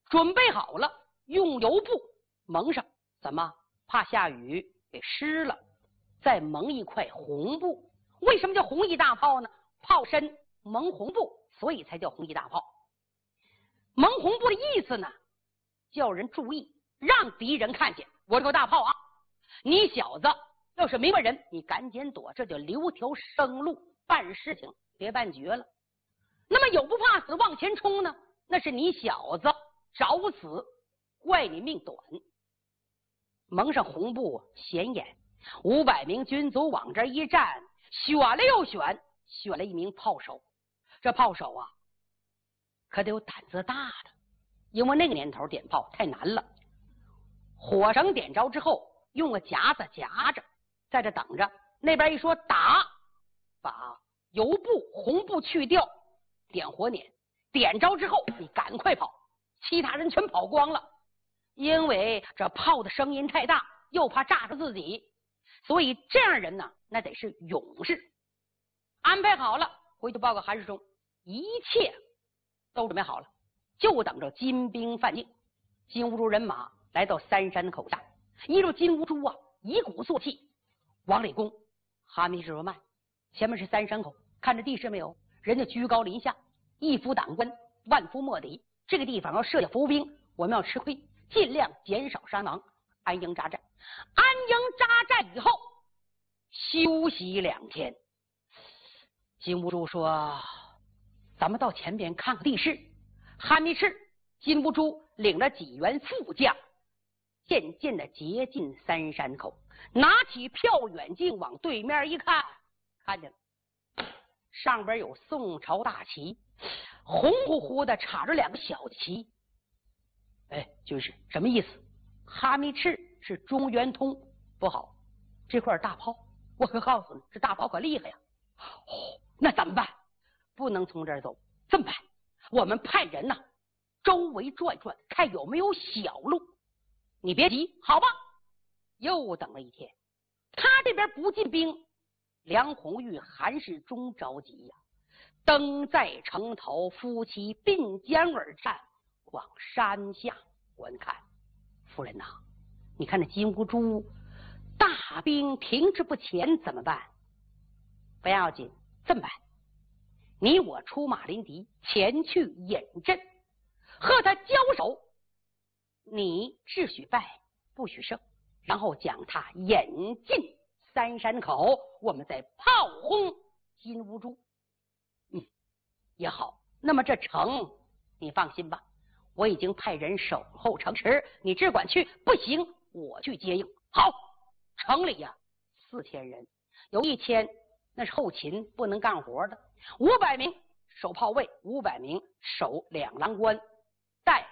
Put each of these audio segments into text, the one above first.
准备好了，用油布蒙上，怎么怕下雨给湿了，再蒙一块红布。为什么叫红衣大炮呢？炮身蒙红布，所以才叫红衣大炮。蒙红布的意思呢，叫人注意，让敌人看见我这个大炮啊！你小子要是明白人，你赶紧躲，这就留条生路，办事情别办绝了。那么有不怕死往前冲呢？那是你小子找死，怪你命短。蒙上红布显眼，500名军卒往这一站，选了又选，选了一名炮手。这炮手啊，可得有胆子大的，因为那个年头点炮太难了。火绳点着之后，用个夹子夹着，在这等着。那边一说打，把油布红布去掉，点火捻，点着之后你赶快跑，其他人全跑光了。因为这炮的声音太大，又怕炸着自己，所以这样人呢，那得是勇士。安排好了，回去报告韩世忠，一切都准备好了，就等着金兵犯境。金兀术人马来到三山口下，依着金兀术啊，一鼓作气往里攻。哈密士说慢，前面是三山口，看着地势没有？人家居高临下，一夫挡关，万夫莫敌。这个地方要设下伏兵，我们要吃亏，尽量减少伤亡，安营扎寨。安营扎寨以后，休息2天。金兀术说：“咱们到前边看看地势。”哈密赤、金兀术领了几员副将，渐渐的接近三山口，拿起票远镜往对面一看，看见了上边有宋朝大旗，红乎乎的插着2个小旗。哎，军师什么意思？哈密赤是中原通，不好，这块大炮，我可告诉你，这大炮可厉害呀！哦，那怎么办？不能从这儿走，这么办？我们派人呐，周围转转，看有没有小路。你别急，好吧？又等了1天，他这边不进兵，梁红玉、韩世忠着急呀，登在城头，夫妻并肩而战，往山下观看。夫人呐，你看那金兀术大兵停滞不前，怎么办？不要紧，这么办，你我出马临敌，前去引阵，和他交手，你只许败不许胜，然后将他引进三山口，我们再炮轰金兀术。也好。那么这城你放心吧，我已经派人守候城池，你只管去，不行我去接应。好，城里呀4000人，有1000那是后勤不能干活的，500名守炮位，500名守2郎关，带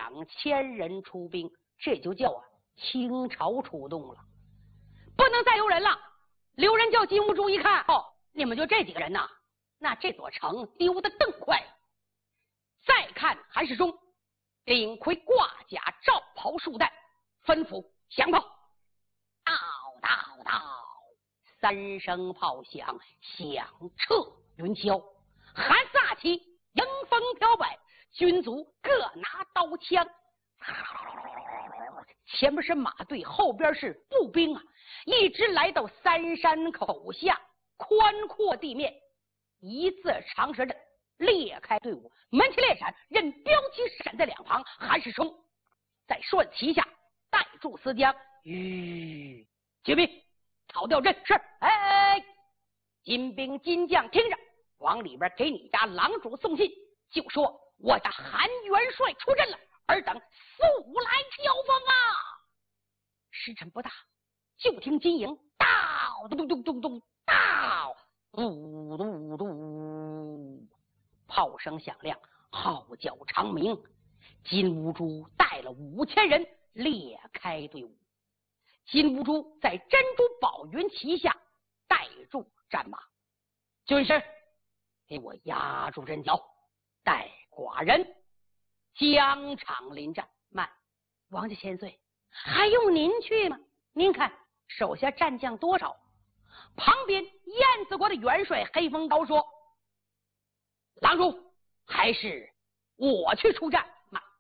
2000人出兵，这就叫清朝出动了，不能再留人了。留人叫金兀术一看，哦，你们就这几个人呐，那这座城丢得更快。再看韩世忠领盔挂甲，罩袍束带，吩咐响炮，到，3声炮响，响彻云霄。韩萨旗迎风飘摆，军卒各拿刀枪，前面是马队，后边是步兵啊，一直来到三山口下宽阔地面，一字长蛇阵裂开队伍，门旗列闪，任标旗闪在两旁。韩世忠在顺旗下带住思江，举兵讨调阵。是。哎，金兵金将听着，往里边给你家郎主送信，就说我家韩元帅出阵了，尔等速来交锋啊！时辰不大，就听金营到咚咚咚咚到嘟嘟嘟，炮声响亮，号角长鸣。金兀术带了5000人裂开队伍，金兀术在珍珠宝云旗下带住战马，军师给我压住阵脚，待寡人疆场临战。慢，王家千岁，还用您去吗？您看手下战将多少？旁边燕子国的元帅黑风高说，郎主，还是我去出战。